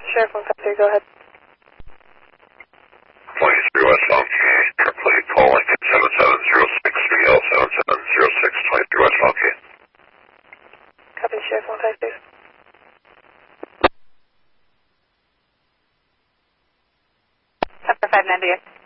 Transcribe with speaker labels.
Speaker 1: Sheriff 153, go ahead.
Speaker 2: 23 West Funky, complete call Lincoln 7706, 3L 7706, 23 West Funky.
Speaker 1: Copy, Sheriff 153.
Speaker 3: Chapter 590.